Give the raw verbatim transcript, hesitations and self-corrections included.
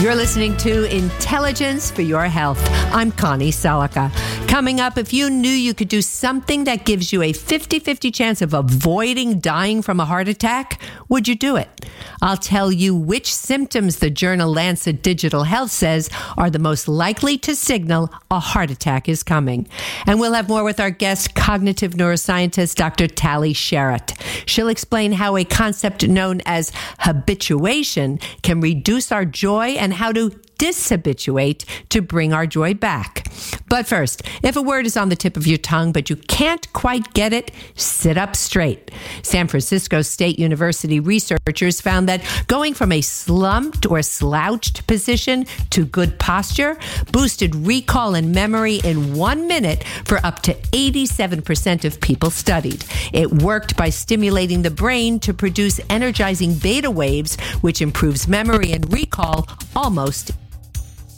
You're listening to Intelligence for Your Health. I'm Connie Sellecca. Coming up, if you knew you could do something that gives you a fifty-fifty chance of avoiding dying from a heart attack, would you do it? I'll tell you which symptoms the journal Lancet Digital Health says are the most likely to signal a heart attack is coming. And we'll have more with our guest, cognitive neuroscientist Doctor Tali Sharot. She'll explain how a concept known as habituation can reduce our joy and how to dishabituate to bring our joy back. But first, if a word is on the tip of your tongue but you can't quite get it, sit up straight. San Francisco State University researchers found that going from a slumped or slouched position to good posture boosted recall and memory in one minute for up to eighty-seven percent of people studied. It worked by stimulating the brain to produce energizing beta waves, which improves memory and recall almost